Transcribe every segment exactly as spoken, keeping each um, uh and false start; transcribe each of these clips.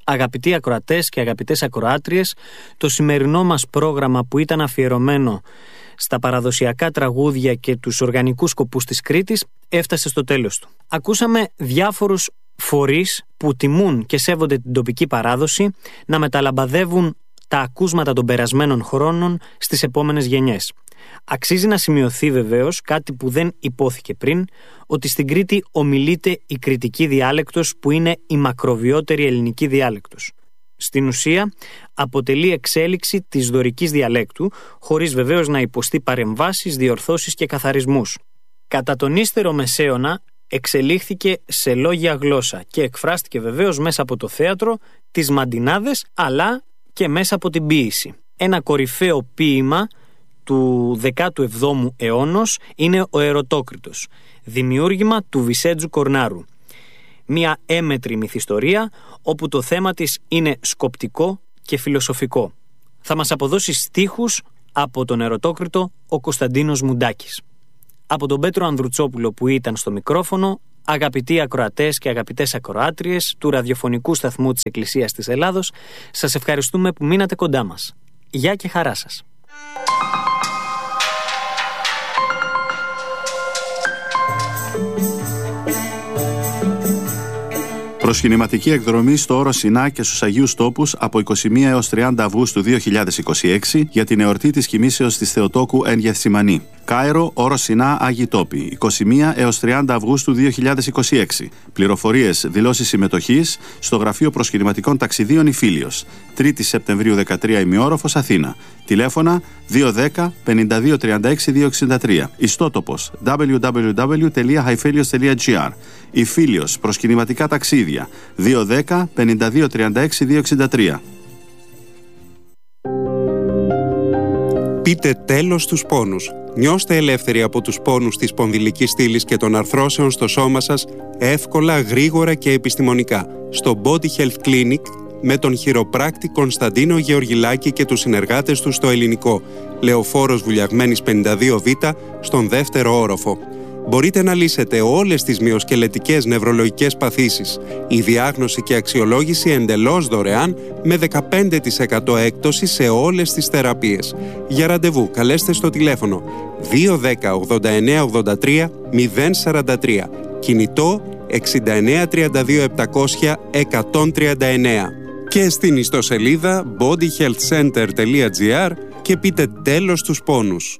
Αγαπητοί ακροατές και αγαπητές ακροάτριες, το σημερινό μας πρόγραμμα που ήταν αφιερωμένο στα παραδοσιακά τραγούδια και τους οργανικούς σκοπούς της Κρήτης έφτασε στο τέλος του. Ακούσαμε διάφορους φορείς που τιμούν και σέβονται την τοπική παράδοση να μεταλαμπαδεύουν τα ακούσματα των περασμένων χρόνων στις επόμενες γενιές. Αξίζει να σημειωθεί βεβαίως κάτι που δεν υπόθηκε πριν, ότι στην Κρήτη ομιλείται η κρητική διάλεκτος που είναι η μακροβιότερη ελληνική διάλεκτος. Στην ουσία αποτελεί εξέλιξη της δωρικής διαλέκτου, χωρίς βεβαίως να υποστεί παρεμβάσεις, διορθώσεις και καθαρισμούς. Κατά τον ύστερο Μεσαίωνα εξελίχθηκε σε λόγια γλώσσα και εκφράστηκε βεβαίως μέσα από το θέατρο, τις μαντινάδες, αλλά και μέσα από την ποίηση. Ένα κορυφαίο ποίημα του δέκατου εβδόμου αιώνος είναι ο Ερωτόκριτος, δημιούργημα του Βισέντζου Κορνάρου. Μια έμετρη μυθιστορία όπου το θέμα της είναι σκοπτικό και φιλοσοφικό. Θα μας αποδώσει στίχους από τον Ερωτόκριτο ο Κωνσταντίνος Μουντάκης. Από τον Πέτρο Ανδρουτσόπουλο που ήταν στο μικρόφωνο, αγαπητοί ακροατές και αγαπητές ακροάτριες του ραδιοφωνικού σταθμού της Εκκλησίας της Ελλάδος, σας ευχαριστούμε που μείνατε κοντά μας. Γεια και χαρά σας. Προσκυνηματική εκδρομή στο Όρος Σινά και στους Αγίους Τόπους από είκοσι μία έως τριάντα Αυγούστου δύο χιλιάδες είκοσι έξι για την εορτή της κοιμήσεως της Θεοτόκου εν Γεθσιμανή. Κάιρο, Όρος Σινά, Άγιοι Τόποι, είκοσι μία έως τριάντα Αυγούστου δύο χιλιάδες είκοσι έξι. Πληροφορίες, δηλώσεις συμμετοχής στο Γραφείο Προσκυνηματικών Ταξιδίων Ιφίλιος. τρίτη Σεπτεμβρίου δεκατρία ημιόροφος, Αθήνα. Τηλέφωνα δύο ένα μηδέν πέντε δύο τρία έξι δύο έξι τρία. Ιστότοπος double-u double-u double-u τελεία haifelios τελεία gr. Ιφίλιος, προσκυνηματικά ταξίδια δύο ένα μηδέν πέντε δύο τρία έξι δύο έξι τρία. Πείτε τέλος στους πόνους. Νιώστε ελεύθεροι από τους πόνους της σπονδυλικής στήλης και των αρθρώσεων στο σώμα σας, εύκολα, γρήγορα και επιστημονικά. Στο Body Health Clinic με τον χειροπράκτη Κωνσταντίνο Γεωργιλάκη και τους συνεργάτες του στο Ελληνικό, Λεωφόρος Βουλιαγμένης πενήντα δύο Β, στον δεύτερο όροφο. Μπορείτε να λύσετε όλες τις μυοσκελετικές νευρολογικές παθήσεις. Η διάγνωση και αξιολόγηση εντελώς δωρεάν με δεκαπέντε τοις εκατό έκπτωση σε όλες τις θεραπείες. Για ραντεβού καλέστε στο τηλέφωνο δύο ένα μηδέν ογδόντα εννέα ογδόντα τρία μηδέν σαράντα τρία. Κινητό εξήντα εννέα τριάντα δύο επτακόσια εκατόν τριάντα εννέα. Και στην ιστοσελίδα body health center τελεία gr και πείτε τέλος στους πόνους.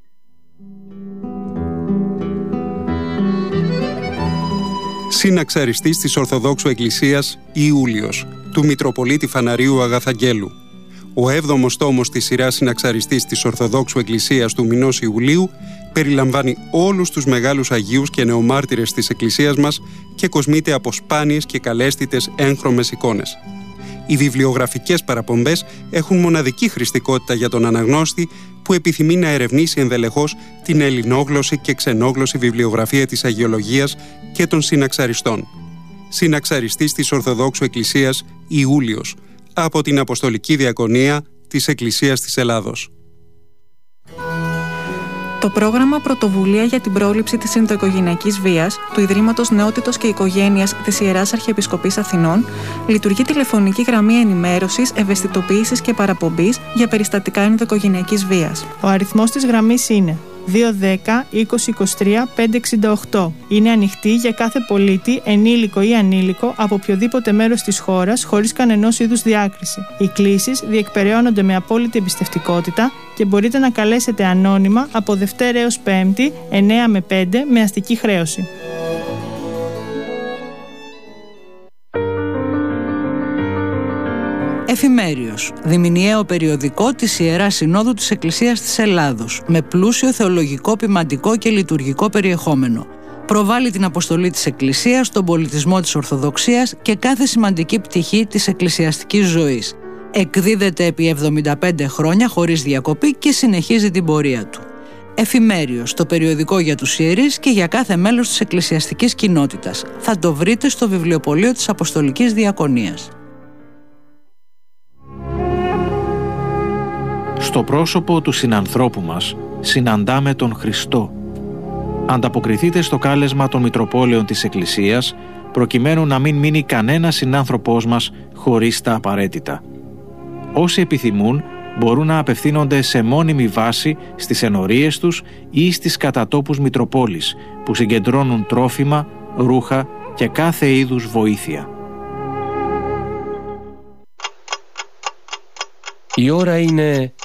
Συναξαριστής της Ορθοδόξου Εκκλησίας Ιούλιος, του Μητροπολίτη Φαναρίου Αγαθαγγέλου. Ο έβδομος τόμος της σειράς Συναξαριστής της Ορθοδόξου Εκκλησίας του μηνός Ιουλίου περιλαμβάνει όλους τους μεγάλους Αγίους και νεομάρτυρες της Εκκλησίας μας και κοσμείται από σπάνιες και καλέσθητες έγχρωμες εικόνες. Οι βιβλιογραφικές παραπομπές έχουν μοναδική χρηστικότητα για τον αναγνώστη που επιθυμεί να ερευνήσει ενδελεχώς την ελληνόγλωση και ξενόγλωση βιβλιογραφία της αγιολογίας και των συναξαριστών. Συναξαριστής της Ορθοδόξου Εκκλησίας Ιούλιος, από την Αποστολική Διακονία της Εκκλησίας της Ελλάδος. Το πρόγραμμα Πρωτοβουλία για την πρόληψη της ενδοοικογενειακής βίας του Ιδρύματος Νεότητος και Οικογένειας της Ιεράς Αρχιεπισκοπής Αθηνών λειτουργεί τηλεφωνική γραμμή ενημέρωσης, ευαισθητοποίησης και παραπομπής για περιστατικά ενδοοικογενειακής βίας. Ο αριθμός της γραμμής είναι δύο ένα μηδέν είκοσι είκοσι τρία πεντακόσια εξήντα οκτώ. Είναι ανοιχτή για κάθε πολίτη, ενήλικο ή ανήλικο, από οποιοδήποτε μέρος της χώρας, χωρίς κανενός είδους διάκριση. Οι κλήσεις διεκπεραιώνονται με απόλυτη εμπιστευτικότητα και μπορείτε να καλέσετε ανώνυμα από Δευτέρα έως Πέμπτη, εννέα με πέντε, με αστική χρέωση. Εφημέριος, διμηνιαίο περιοδικό της Ιεράς Συνόδου της Εκκλησίας της Ελλάδος, με πλούσιο θεολογικό, ποιμαντικό και λειτουργικό περιεχόμενο. Προβάλλει την αποστολή της Εκκλησίας, τον πολιτισμό της Ορθοδοξίας και κάθε σημαντική πτυχή της εκκλησιαστικής ζωής. Εκδίδεται επί εβδομήντα πέντε χρόνια χωρίς διακοπή και συνεχίζει την πορεία του. Εφημέριος, το περιοδικό για τους ιερείς και για κάθε μέλος της εκκλησιαστικής κοινότητας. Θα το βρείτε στο βιβλιοπωλείο της Αποστολικής Διακονίας. Στο πρόσωπο του συνανθρώπου μας συναντάμε τον Χριστό. Ανταποκριθείτε στο κάλεσμα των Μητροπόλεων της Εκκλησίας προκειμένου να μην μείνει κανένας συνάνθρωπός μας χωρίς τα απαραίτητα. Όσοι επιθυμούν μπορούν να απευθύνονται σε μόνιμη βάση στις ενορίες τους ή στις κατατόπους Μητροπόλης που συγκεντρώνουν τρόφιμα, ρούχα και κάθε είδους βοήθεια. Η ώρα είναι